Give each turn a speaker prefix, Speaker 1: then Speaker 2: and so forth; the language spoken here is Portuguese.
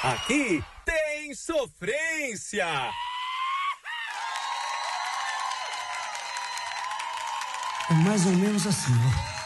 Speaker 1: Aqui tem sofrência.
Speaker 2: É mais ou menos assim, ó.